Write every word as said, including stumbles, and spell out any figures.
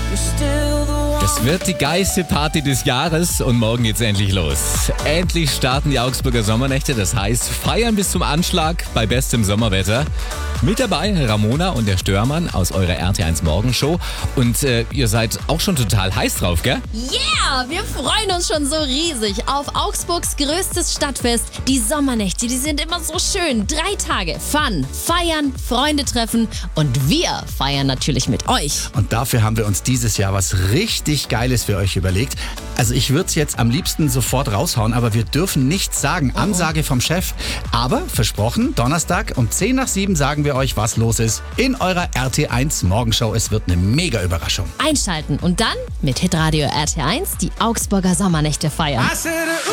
Es wird die geilste Party des Jahres und morgen geht's endlich los. Endlich starten die Augsburger Sommernächte, das heißt feiern bis zum Anschlag bei bestem Sommerwetter. Mit dabei Ramona und der Störmann aus eurer R T eins Morgenshow. Und äh, ihr seid auch schon total heiß drauf, gell? Yeah, wir freuen uns schon so riesig auf Augsburgs größtes Stadtfest. Die Sommernächte, die sind immer so schön. Drei Tage Fun, feiern, Freunde treffen und wir feiern natürlich mit euch. Und dafür haben wir uns dieses Jahr was richtig Geiles für euch überlegt. Also ich würde es jetzt am liebsten sofort raushauen, aber wir dürfen nichts sagen. Ansage vom Chef. Aber versprochen, Donnerstag um zehn nach sieben sagen wir euch, was los ist in eurer R T eins Morgenshow. Es wird eine mega Überraschung. Einschalten und dann mit Hitradio R T eins die Augsburger Sommernächte feiern.